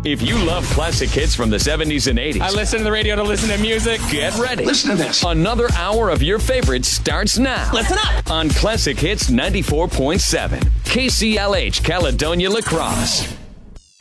If you love classic hits from the 70s and 80s, I listen to the radio to listen to music. Get ready. Listen to this. Another hour of your favorites starts now. Listen up. On Classic Hits 94.7, KCLH, Caledonia La Crosse.